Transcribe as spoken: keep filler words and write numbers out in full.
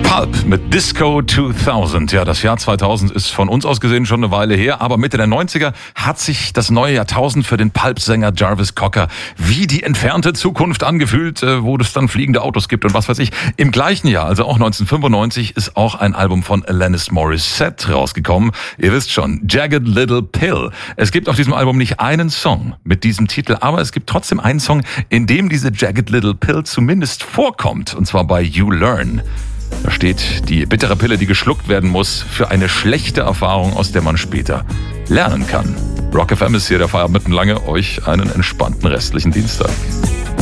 Pulp mit Disco zweitausend. Ja, das Jahr zweitausend ist von uns aus gesehen schon eine Weile her, aber Mitte der neunziger hat sich das neue Jahrtausend für den Pulp-Sänger Jarvis Cocker wie die entfernte Zukunft angefühlt, wo es dann fliegende Autos gibt und was weiß ich. Im gleichen Jahr, also auch neunzehnhundertfünfundneunzig, ist auch ein Album von Alanis Morissette rausgekommen. Ihr wisst schon, Jagged Little Pill. Es gibt auf diesem Album nicht einen Song mit diesem Titel, aber es gibt trotzdem einen Song, in dem diese Jagged Little Pill zumindest vorkommt, und zwar bei You Learn. Da steht die bittere Pille, die geschluckt werden muss, für eine schlechte Erfahrung, aus der man später lernen kann. Rock F M ist hier, der Feierabend mitten lange. Euch einen entspannten restlichen Dienstag.